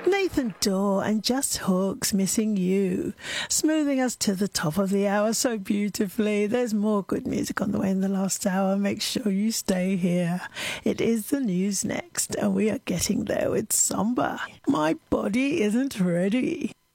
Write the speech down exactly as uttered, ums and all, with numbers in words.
Nathan Dawe and Just Hawks, Missing You, smoothing us to the top of the hour so beautifully. There's more good music on the way in the last hour. Make sure you stay here. It is the news next, and we are getting there with Samba. My Body Isn't Ready.